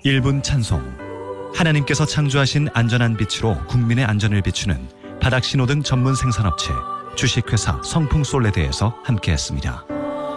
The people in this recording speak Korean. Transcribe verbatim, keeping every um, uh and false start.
일 분 찬송. 하나님께서 창조하신 안전한 빛으로 국민의 안전을 비추는 바닥신호등 전문 생산업체 주식회사 성풍솔레드에서 함께했습니다.